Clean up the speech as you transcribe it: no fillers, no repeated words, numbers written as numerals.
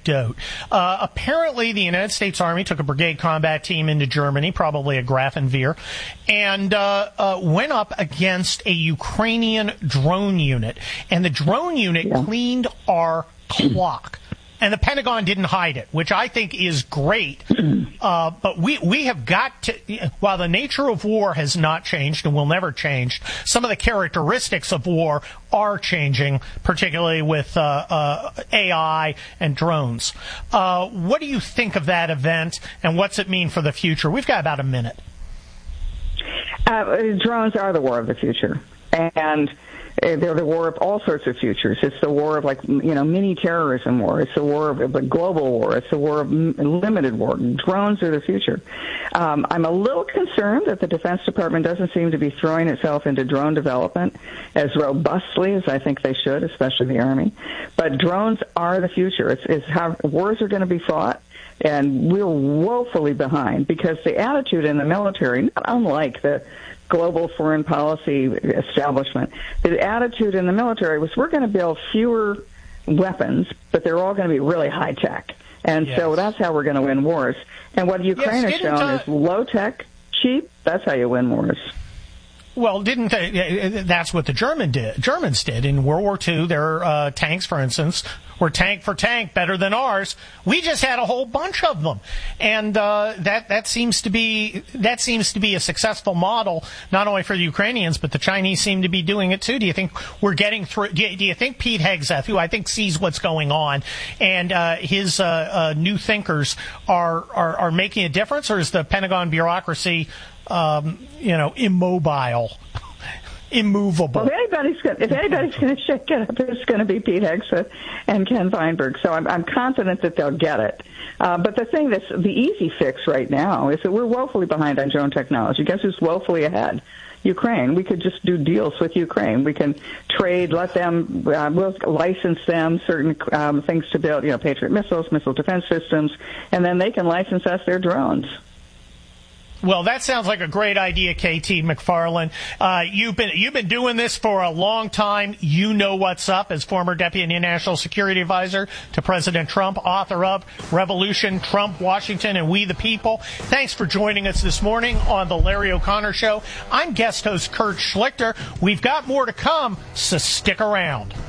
anecdote. Apparently, the United States Army took a brigade combat team into Germany, probably a Grafenwehr, and went up against a Ukrainian drone unit. And the drone unit cleaned our clock. And the Pentagon didn't hide it, which I think is great. But we have got to, while the nature of war has not changed and will never change, some of the characteristics of war are changing, particularly with AI and drones. What do you think of that event, and what's it mean for the future? We've got about a minute. Drones are the war of the future. And they're the war of all sorts of futures. It's the war of, mini terrorism war. It's the war of a global war. It's the war of limited war. Drones are the future. I'm a little concerned that the Defense Department doesn't seem to be throwing itself into drone development as robustly as I think they should, especially the Army. But drones are the future. It's how wars are going to be fought. And we're woefully behind because the attitude in the military, not unlike the global foreign policy establishment, the attitude in the military was we're going to build fewer weapons, but they're all going to be really high tech. And so that's how we're going to win wars. And what Ukraine has shown is low tech, cheap. That's how you win wars. Well, that's what the Germans did in World War II. Their tanks, for instance, were tank for tank better than ours. We just had a whole bunch of them, and that seems to be a successful model not only for the Ukrainians, but the Chinese seem to be doing it too. Do you think we're getting through? Do you think Pete Hegseth, who I think sees what's going on, and his new thinkers are making a difference, or is the Pentagon bureaucracy immobile, immovable? Well, if anybody's going to shake it up, it's going to be Pete Hegseth and Ken Feinberg. So I'm confident that they'll get it. But the thing that's the easy fix right now is that we're woefully behind on drone technology. Guess who's woefully ahead? Ukraine. We could just do deals with Ukraine. We can trade, let them, we'll license them certain things to build, Patriot missiles, missile defense systems, and then they can license us their drones. Well, that sounds like a great idea, KT McFarland. You've been doing this for a long time. You know what's up as former Deputy National Security Advisor to President Trump, author of Revolution, Trump, Washington, and We the People. Thanks for joining us this morning on the Larry O'Connor Show. I'm guest host Kurt Schlichter. We've got more to come, so stick around.